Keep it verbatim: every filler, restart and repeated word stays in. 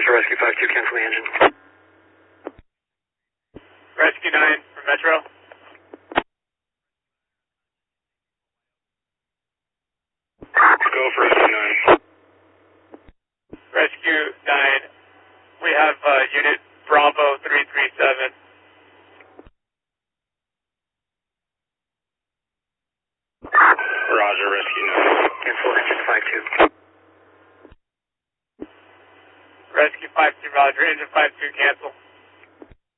Roger, Rescue five two, cancel the engine. Rescue nine for Metro. Go for Rescue nine. Rescue nine, we have uh, unit Bravo three three seven. Roger, Rescue nine. Cancel engine five two. Rescue five two, Roger, engine five two, cancel.